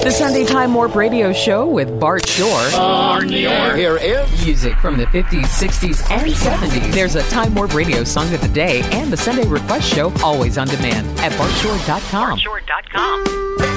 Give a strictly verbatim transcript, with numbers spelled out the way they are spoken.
The Sunday Time Warp Radio Show with Bart Shore. On the air. Here is Music from the fifties, sixties, and seventies. There's a Time Warp Radio Song of the Day and the Sunday Request Show always on demand at bart shore dot com. bart shore dot com.